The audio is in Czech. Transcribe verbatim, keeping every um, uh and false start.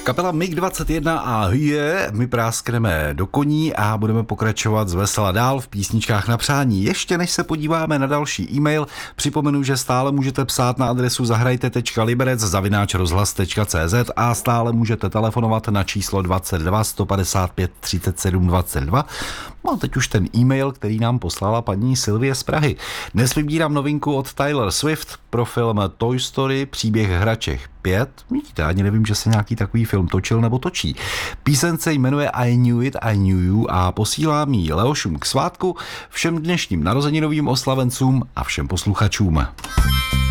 Kapela M I G dvacet jedna a je, my práskneme do koní a budeme pokračovat z vesela dál v písničkách na přání. Ještě než se podíváme na další e-mail, připomenu, že stále můžete psát na adresu zahrajte tečka liberec zavináč rozhlas tečka cé zet a stále můžete telefonovat na číslo dvacet dva sto padesát pět třicet sedm dvacet dva. No a teď už ten e-mail, který nám poslala paní Sylvie z Prahy. Dnes vybírám novinku od Taylor Swift pro film Toy Story příběh hraček pět. Vidíte, ani nevím, že se nějaký takový film točil nebo točí. Písence jmenuje I Knew It, I Knew You a posílám jí Leošům k svátku, všem dnešním narozeninovým oslavencům a všem posluchačům.